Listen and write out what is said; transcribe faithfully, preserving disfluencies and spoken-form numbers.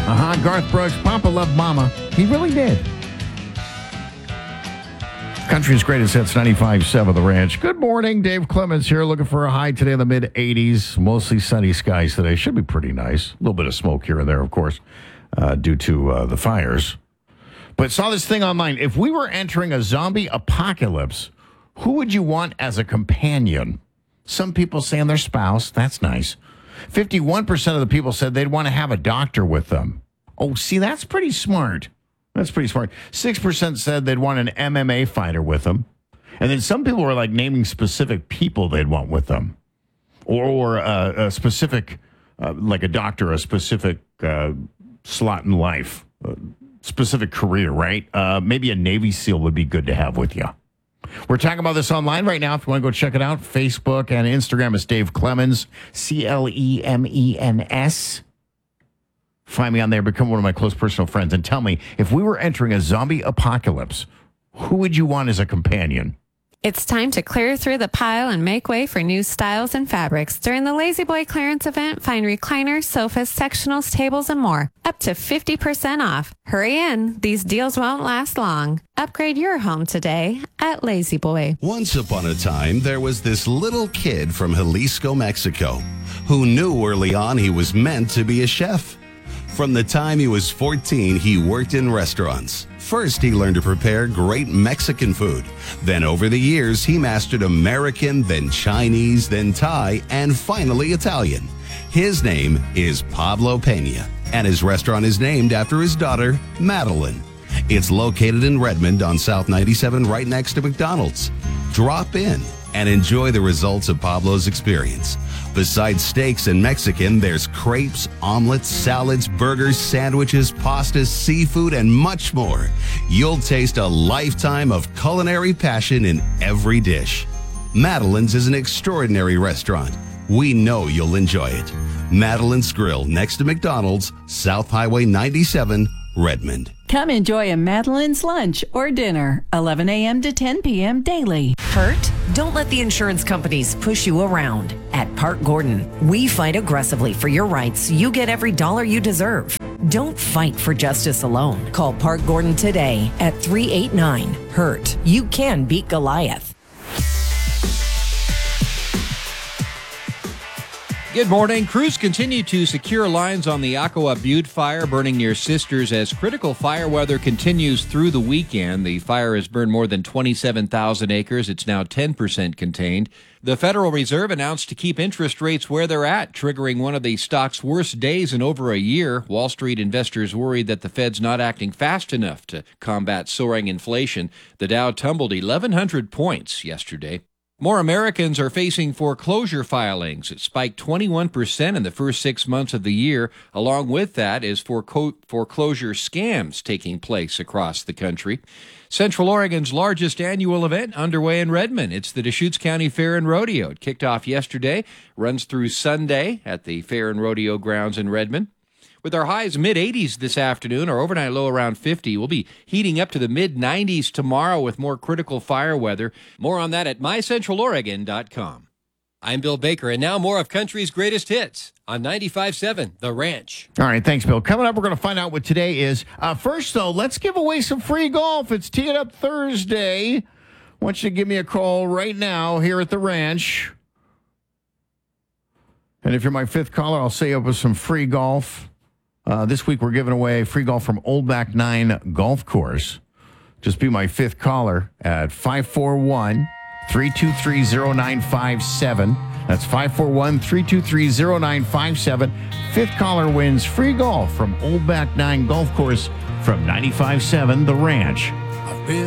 Uh-huh, Garth Brooks, Papa loved Mama. He really did. Country's greatest hits, ninety-five point seven The Ranch. Good morning, Dave Clemens here, looking for a high today in the mid eighties. Mostly sunny skies today. Should be pretty nice. A little bit of smoke here and there, of course, uh, due to uh, the fires. But saw this thing online. If we were entering a zombie apocalypse, who would you want as a companion? Some people saying their spouse. That's nice. fifty-one percent of the people said they'd want to have a doctor with them. Oh, see, that's pretty smart. That's pretty smart. six percent said they'd want an M M A fighter with them. And then some people were like naming specific people they'd want with them. Or, or uh, a specific, uh, like a doctor, a specific uh, slot in life, a specific career, right? Uh, maybe a Navy SEAL would be good to have with you. We're talking about this online right now. If you want to go check it out, Facebook and Instagram is Dave Clemens, C L E M E N S. Find me on there, become one of my close personal friends, and tell me, if we were entering a zombie apocalypse, who would you want as a companion? It's time to clear through the pile and make way for new styles and fabrics. During the Lazy Boy clearance event, find recliners, sofas, sectionals, tables, and more. Up to fifty percent off. Hurry in. These deals won't last long. Upgrade your home today at Lazy Boy. Once upon a time, there was this little kid from Jalisco, Mexico, who knew early on he was meant to be a chef. From the time he was fourteen, he worked in restaurants. First, he learned to prepare great Mexican food. Then over the years, he mastered American, then Chinese, then Thai, and finally Italian. His name is Pablo Pena, and his restaurant is named after his daughter, Madeline. It's located in Redmond on South ninety-seven, right next to McDonald's. Drop in and enjoy the results of Pablo's experience. Besides steaks and Mexican, there's crepes, omelets, salads, burgers, sandwiches, pastas, seafood, and much more. You'll taste a lifetime of culinary passion in every dish. Madeline's is an extraordinary restaurant. We know you'll enjoy it. Madeline's Grill, next to McDonald's, South Highway ninety-seven, Redmond. Come enjoy a Madeline's lunch or dinner, eleven a.m. to ten p.m. daily. Hurt? Don't let the insurance companies push you around. At Park Gordon, we fight aggressively for your rights so you get every dollar you deserve. Don't fight for justice alone. Call Park Gordon today at three eight nine, HURT. You can beat Goliath. Good morning. Crews continue to secure lines on the Aqua Butte fire burning near Sisters as critical fire weather continues through the weekend. The fire has burned more than twenty-seven thousand acres. It's now ten percent contained. The Federal Reserve announced to keep interest rates where they're at, triggering one of the stock's worst days in over a year. Wall Street investors worried that the Fed's not acting fast enough to combat soaring inflation. The Dow tumbled eleven hundred points yesterday. More Americans are facing foreclosure filings. It spiked twenty-one percent in the first six months of the year. Along with that is foreclo- foreclosure scams taking place across the country. Central Oregon's largest annual event underway in Redmond. It's the Deschutes County Fair and Rodeo. It kicked off yesterday, runs through Sunday at the Fair and Rodeo grounds in Redmond. With our highs mid eighties this afternoon, our overnight low around fifty. We'll be heating up to the mid nineties tomorrow with more critical fire weather. More on that at my central oregon dot com. I'm Bill Baker, and now more of country's greatest hits on ninety-five point seven The Ranch. All right, thanks, Bill. Coming up, we're going to find out what today is. Uh, first, though, let's give away some free golf. It's Tee It Up Thursday. I want you to give me a call right now here at the ranch. And if you're my fifth caller, I'll set you up with some free golf. Uh, this week, we're giving away free golf from Old Back Nine Golf Course. Just be my fifth caller at five four one, three two three, zero nine five seven. That's five four one, three two three, zero nine five seven. Fifth caller wins free golf from Old Back Nine Golf Course from ninety-five point seven The Ranch.